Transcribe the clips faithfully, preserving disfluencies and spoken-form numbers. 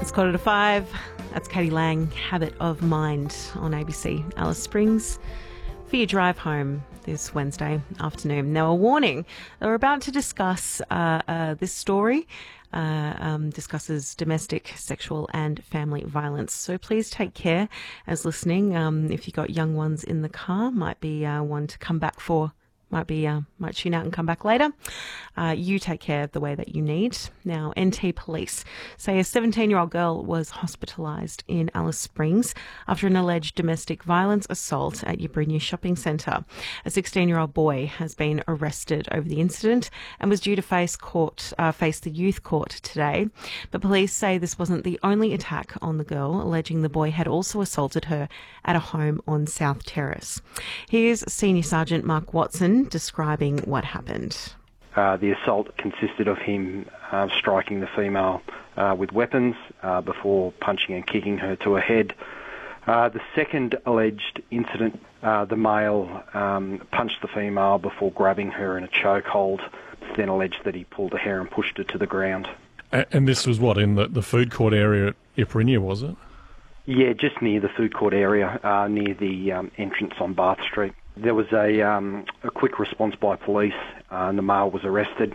It's quarter to five. That's Katie Lang, Habit of Mind on A B C Alice Springs for your drive home this Wednesday afternoon. Now, a warning, we're about to discuss uh, uh, this story. Uh, um, discusses domestic, sexual and family violence. So please take care as listening. Um, if you've got young ones in the car, might be uh, one to come back for. Might be, uh, might tune out and come back later. Uh, you take care of the way that you need. Now, N T Police say a seventeen-year-old girl was hospitalised in Alice Springs after an alleged domestic violence assault at Yabrunya Shopping Centre. A sixteen-year-old boy has been arrested over the incident and was due to face court, uh, face the youth court today. But police say this wasn't the only attack on the girl, alleging the boy had also assaulted her at a home on South Terrace. Here's Senior Sergeant Mark Watson describing what happened. Uh, the assault consisted of him uh, striking the female uh, with weapons uh, before punching and kicking her to her head. Uh, the second alleged incident, uh, the male um, punched the female before grabbing her in a chokehold. It's then alleged that he pulled her hair and pushed her to the ground. And this was what, in the, the food court area at Yabrunya, was it? Yeah, just near the food court area, uh, near the um, entrance on Bath Street. There was a, um, a quick response by police uh, and the male was arrested.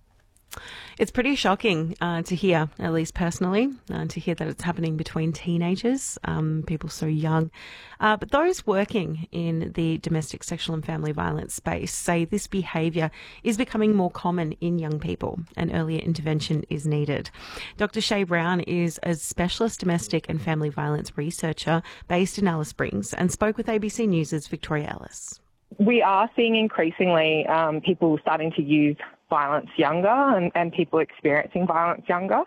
It's pretty shocking uh, to hear, at least personally, uh, to hear that it's happening between teenagers, um, people so young. Uh, but those working in the domestic, sexual and family violence space say this behaviour is becoming more common in young people and earlier intervention is needed. Doctor Shay Brown is a specialist domestic and family violence researcher based in Alice Springs and spoke with A B C News' Victoria Ellis. We are seeing increasingly um, people starting to use violence younger and, and people experiencing violence younger.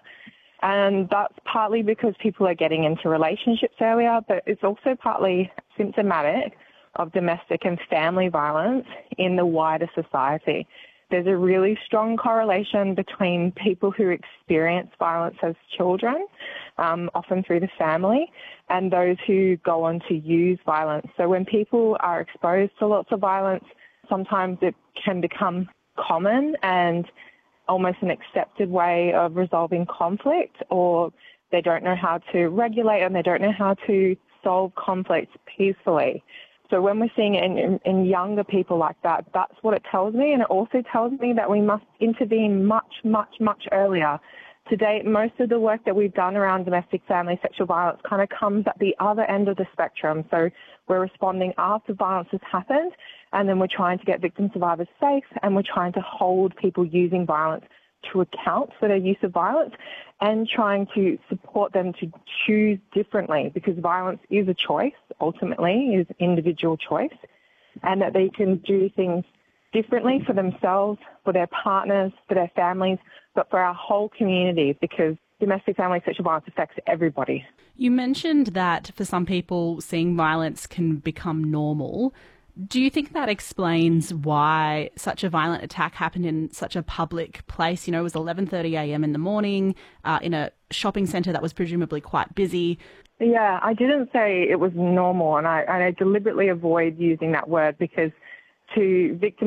And that's partly because people are getting into relationships earlier, but it's also partly symptomatic of domestic and family violence in the wider society. There's a really strong correlation between people who experience violence as children, um, often through the family, and those who go on to use violence. So when people are exposed to lots of violence, sometimes it can become common and almost an accepted way of resolving conflict, or they don't know how to regulate and they don't know how to solve conflicts peacefully. So when we're seeing it in, in, in younger people like that, that's what it tells me. And it also tells me that we must intervene much, much, much earlier. To date, most of the work that we've done around domestic, family, sexual violence kind of comes at the other end of the spectrum. So we're responding after violence has happened, and then we're trying to get victim survivors safe, and we're trying to hold people using violence to account for their use of violence and trying to support them to choose differently, because violence is a choice, ultimately, is individual choice, and that they can do things differently for themselves, for their partners, for their families, but for our whole community, because domestic, family, sexual violence affects everybody. You mentioned that for some people, seeing violence can become normal. Do you think that explains why such a violent attack happened in such a public place? You know, it was eleven thirty a.m. in the morning uh, in a shopping centre that was presumably quite busy. Yeah, I didn't say it was normal, and I, and I deliberately avoid using that word because to victim